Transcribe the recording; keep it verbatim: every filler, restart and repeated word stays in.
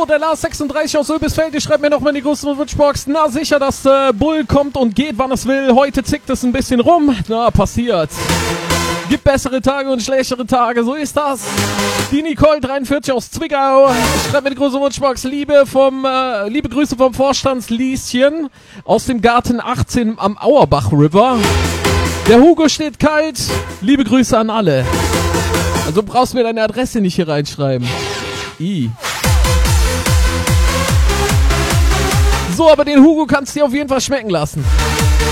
So, der Lars sechsunddreißig aus Ölbisfeld, schreibt mir nochmal in die große Wunschbox. Na, sicher, dass äh, Bull kommt und geht, wann es will. Heute zickt es ein bisschen rum. Na, passiert. Gibt bessere Tage und schlechtere Tage, so ist das. Die Nicole dreiundvierzig aus Zwickau schreibt mir die große Wunschbox. Liebe, vom, äh, liebe Grüße vom Vorstandslieschen aus dem Garten achtzehn am Auerbach River. Der Hugo steht kalt. Liebe Grüße an alle. Also brauchst du mir deine Adresse nicht hier reinschreiben. I. So, aber den Hugo kannst du dir auf jeden Fall schmecken lassen.